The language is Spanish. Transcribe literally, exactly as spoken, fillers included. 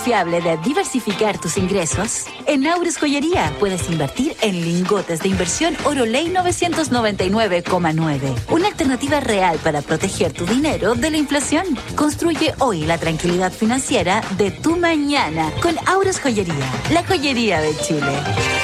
confiable de diversificar tus ingresos? En Aures Joyería puedes invertir en lingotes de inversión Oroley novecientos noventa y nueve coma nueve. Una alternativa real para proteger tu dinero de la inflación. Construye hoy la tranquilidad financiera de tu mañana con Aures Joyería, la joyería de Chile.